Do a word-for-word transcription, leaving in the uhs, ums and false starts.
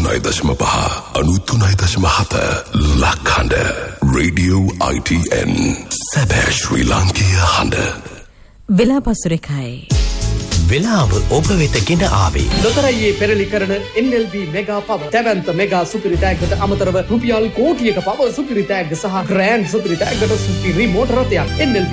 අනූතුනයි දශම පහ අනූතුනයි දශම හත ලක්හඬ රේඩියෝ I T N සැබෑ ශ්‍රී ලාංකීය හඬ. වෙලා පසුරෙකයි වෙලාව ඔබ වෙත ගෙන ආවේ ලොතරැයියේ පෙරලි කරන N L B මෙගා පව දැවැන්ත මෙගා සුපිරි තෑග්ගට අමතරව රුපියල් කෝටියක පව සුපිරි තෑග්ග සහ ග්‍රෑන්ඩ් සුපිරි තෑග්ගට සුපිරි මෝටර රථයක් N L B